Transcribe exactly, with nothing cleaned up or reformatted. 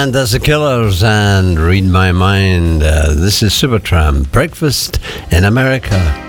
And that's the Killers and Read My Mind. Uh, this is Supertramp, Breakfast in America.